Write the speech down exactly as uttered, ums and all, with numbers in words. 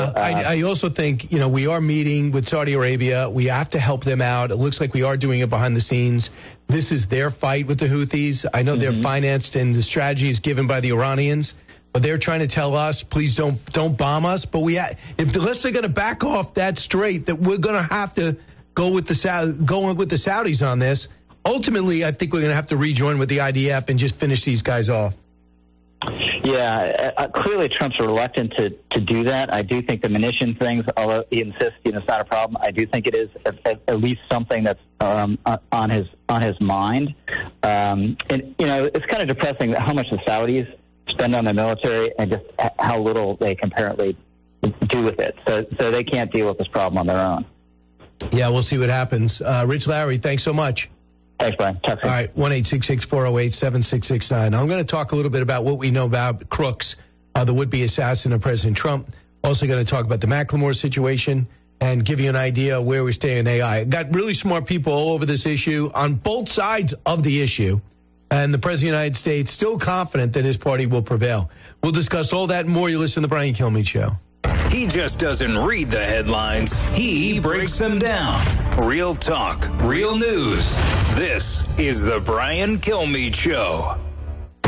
Yeah, uh, I, I also think, you know, we are meeting with Saudi Arabia. We have to help them out. It looks like we are doing it behind the scenes. This is their fight with the Houthis. I know mm-hmm. they're financed and the strategy is given by the Iranians, but they're trying to tell us, please don't don't bomb us. But we, ha- if unless they're going to back off that straight, that we're going to have to go with the Sa- go with the Saudis on this. Ultimately, I think we're going to have to rejoin with the I D F and just finish these guys off. Yeah, uh, clearly Trump's reluctant to, to do that. I do think the munition things, although he insists you know, it's not a problem, I do think it is at, at least something that's um, on his on his mind. Um, and, you know, it's kind of depressing how much the Saudis spend on the military and just how little they can apparently do with it. So, so they can't deal with this problem on their own. Yeah, we'll see what happens. Uh, Rich Lowry, thanks so much. Thanks, Brian. Talk soon. All right, one eight six six, four oh eight, seven six six nine. I'm going to talk a little bit about what we know about Crooks, uh, the would-be assassin of President Trump. Also going to talk about the Macklemore situation and give you an idea where we stay in A I. Got really smart people all over this issue on both sides of the issue. And the President of the United States still confident that his party will prevail. We'll discuss all that and more. You listen to the Brian Kilmeade Show. He just doesn't read the headlines. He breaks them down. Real talk, real news. This is the Brian Kilmeade Show.